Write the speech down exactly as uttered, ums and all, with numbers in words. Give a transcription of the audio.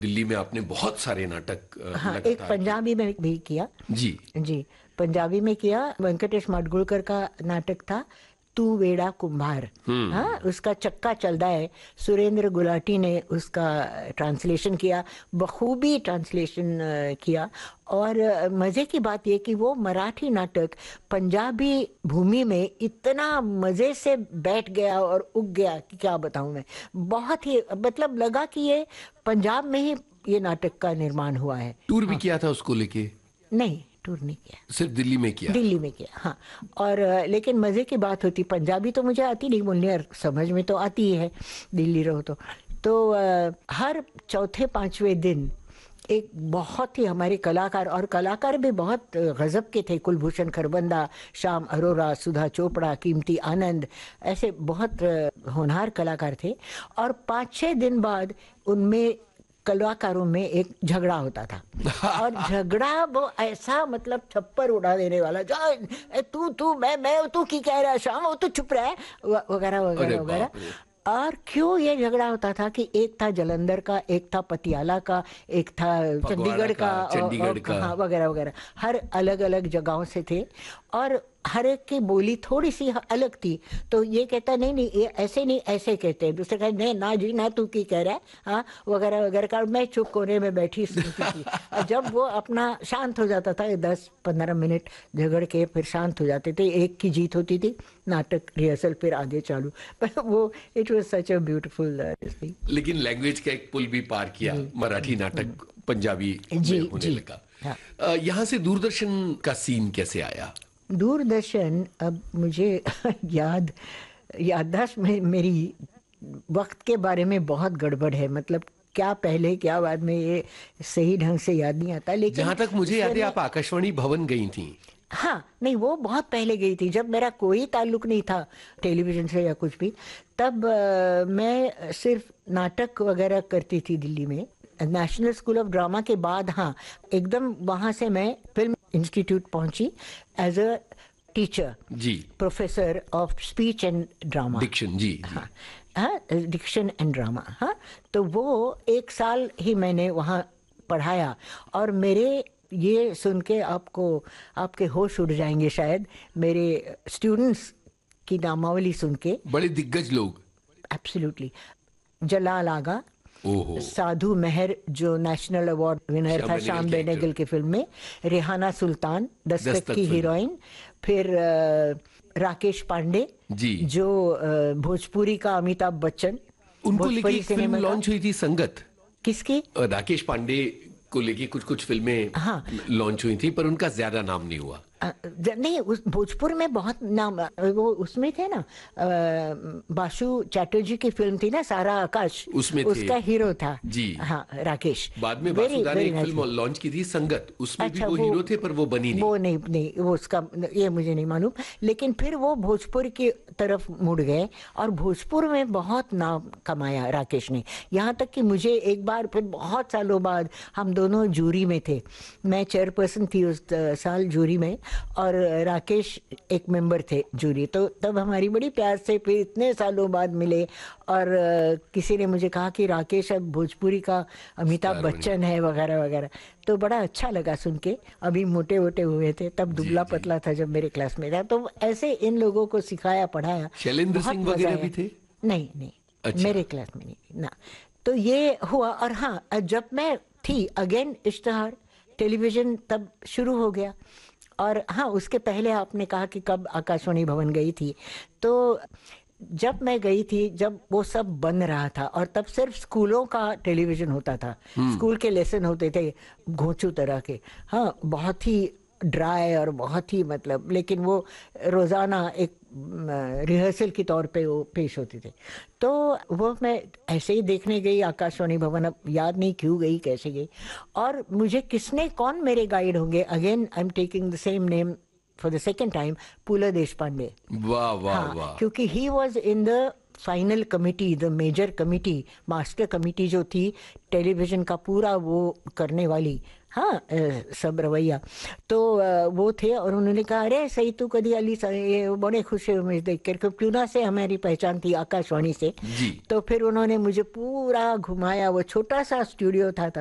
दिल्ली में आपने बहुत सारे नाटक अ, हाँ, एक लगातार किए। पंजाबी में भी किया। जी। जी, पंजाबी में किया। वेंकटेश माडगुळकर का नाटक था तू वेड़ा कुम्हार। हाँ, उसका चक्का चलदा है। सुरेंद्र गुलाटी ने उसका ट्रांसलेशन किया, बखूबी ट्रांसलेशन अ, किया। और अ, मजे की बात यह कि वो मराठी नाटक पंजाबी भूमि में इतना मजे से बैठ गया और उग गया कि क्या बताऊं मैं। बहुत ही मतलब लगा कि ये पंजाब में ही ये नाटक का निर्माण हुआ है। टूर भी हाँ, किया था उसको लेके? नहीं, टूर नहीं किया, सिर्फ दिल्ली में किया? दिल्ली में किया। हाँ, और अ, लेकिन मज़े की बात होती, पंजाबी तो मुझे आती नहीं बोलनी, और समझ में तो आती ही है, दिल्ली रहो तो तो अ, हर चौथे पांचवें दिन एक बहुत ही हमारे कलाकार, और कलाकार भी बहुत गजब के थे, कुलभूषण खरबंदा, श्याम अरोरा, सुधा चोपड़ा, कीमती आनंद, ऐसे बहुत अ, होनहार कलाकार थे। और पाँच छः दिन बाद उनमें कलाकारों में एक झगड़ा होता था। और झगड़ा वो ऐसा मतलब थप्पड़ उड़ा देने वाला, जा ए, तू तू मैं मैं तू की कह रहा है शाम, वो तो चुप रहा है, व- वगैरह अरे वगैरह वगैरह। बाप रे। और क्यों ये झगड़ा होता था कि एक था जलंधर का, एक था पटियाला का, एक था फगवाड़ा चंडीगढ़ का, का, और, और चंडीगढ़ का। कहाँ वगैरह वगैरह, हर अलग अलग जगहों से थे। और हर एक की बोली थोड़ी सी अलग थी। तो ये कहता नहीं नहीं ये ऐसे नहीं, ऐसे कहते हैं। दूसरे कहते नहीं ना जी ना, तू की कह रहा है, हाँ वगैरह वगैरह का। मैं चुप कोने में बैठी सुनती थी। और जब वो अपना शांत हो जाता था, दस पंद्रह मिनट झगड़ के फिर शांत हो जाते थे, एक की जीत होती थी, नाटक रिहर्सल फिर आगे चालू। पर वो it was such a beautiful thing. लेकिन लैंग्वेज का एक पुल भी पार किया, जी मराठी नाटक पंजाबी में जी होने जी। लगा। हाँ, अ, यहाँ से दूरदर्शन का सीन कैसे आया? दूरदर्शन अब मुझे याद याददाश्त में मेरी वक्त के बारे में बहुत गड़बड़ है, मतलब क्या पहले क्या बाद में ये सही ढंग से याद नहीं आता। लेकिन जहां तक मुझे याद है इसमें आप आकाशवाणी भवन गई थी। हाँ, नहीं वो बहुत पहले गई थी, जब मेरा कोई ताल्लुक नहीं था टेलीविजन से या कुछ भी। तब अ, मैं सिर्फ नाटक वगैरह करती थी दिल्ली में, नेशनल स्कूल ऑफ ड्रामा के बाद। हाँ, एकदम वहाँ से मैं फिल्म इंस्टीट्यूट पहुंची as a teacher, ji. Professor of speech and drama. Dickson, जी जी। हाँ हाँ, डिक्शन एंड ड्रामा। हाँ, तो वो एक साल ही मैंने वहाँ पढ़ाया। और मेरे ये सुन के आपको आपके होश उड़ जाएंगे शायद, मेरे स्टूडेंट्स की नामावली सुन के। बड़े दिग्गज लोग। एब्सोल्युटली, जलाल आगा, ओहो। साधु मेहर जो नेशनल अवार्ड विनर श्याम था बेनेगल श्याम के एक्टर। बेनेगल की फिल्म में, रेहाना सुल्तान दस्तक दस्तक की फिल्म। हीरोइन, फिर अ, राकेश पांडे जी। जो अ, भोजपुरी का अमिताभ बच्चन, उनको लेके भोजपुरी एक फिल्म सिनेमा का। लॉन्च हुई थी, संगत। किसकी? अ, राकेश पांडे को लेके कुछ कुछ फिल्में हाँ, लॉन्च हुई थी, पर उनका ज्यादा नाम नहीं हुआ। अ, ज- नहीं, उस भोजपुर में बहुत नाम, अ, वो उसमें थे ना, अ, बासु चैटर्जी की फिल्म थी ना, सारा आकाश, उसमें थे। उसका हीरो था। जी। हाँ, राकेश। बाद में वेरी बासुदा ने वेरी एक नाइस। फिल्म लॉन्च की थी, संगत, उसमें भी अच्छा, वो वो हीरो थे, पर वो बनी नहीं। वो नहीं नहीं वो उसका ये मुझे नहीं मालूम। लेकिन फिर वो भोजपुर की तरफ मुड़ गए, और भोजपुर में बहुत नाम कमाया राकेश ने। यहाँ तक कि मुझे एक बार फिर बहुत सालों बाद, हम दोनों जूरी में थे, मैं चेयरपर्सन थी उस अ, साल जूरी में, और राकेश एक मेंबर थे जूरी। तो तब हमारी बड़ी प्यार से फिर इतने सालों बाद मिले। और अ, किसी ने मुझे कहा कि राकेश अब भोजपुरी का अमिताभ स्टार बन गए। बच्चन है, वगैरह वगैरह। तो बड़ा अच्छा लगा सुन के। अभी मोटे मोटे हुए थे, तब जी दुबला जी। पतला था जब मेरे क्लास में था। तो ऐसे इन लोगों को सिखाया पढ़ाया, शैलेंद्र बहुत सिंह मजा वगैरह आया। भी थे? नहीं नहीं, अच्छा। मेरे क्लास में नहीं ना। तो ये हुआ। और हाँ, जब मैं थी अगेन इश्तहार टेलीविजन तब शुरू हो गया। और हाँ, उसके पहले आपने कहा कि कब आकाशवाणी भवन गई थी। तो जब मैं गई थी, जब वो सब बन रहा था, और तब सिर्फ स्कूलों का टेलीविजन होता था, स्कूल के लेसन होते थे घोंचू तरह के। हाँ, बहुत ही ड्राई और बहुत ही मतलब, लेकिन वो रोज़ाना एक रिहर्सल के तौर पे वो पेश होते थे। तो वो मैं ऐसे ही देखने गई आकाशवाणी भवन, अब याद नहीं क्यों गई, कैसे गई। और मुझे किसने, कौन मेरे गाइड होंगे, again I am taking the same name for the second time, पुला देश पांडे। वाह वाह हाँ, वाह। क्योंकि he was in the final committee, the major committee, master committee जो थी टेलीविज़न का पूरा वो करने वाली, हाँ अ, सब रवैया, तो अ, वो थे और उन्होंने कहा अरे सही तू कभी अली सा- ये बड़े खुश हुए मुझे देख कर, क्योंकि पूना से हमारी पहचान थी आकाशवाणी से। जी। तो फिर उन्होंने मुझे पूरा घुमाया, वो छोटा सा स्टूडियो था